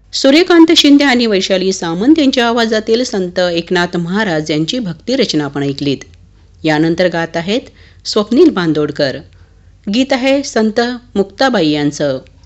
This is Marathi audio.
सूर्यकांत शिंदे आणि वैशाली सामंत यांच्या आवाजातील संत एकनाथ महाराज यांची भक्तिरचना आपण ऐकलीत. यानंतर गात आहेत स्वप्नील बांदोडकर. गीत आहे संत मुक्ताबाई यांचं.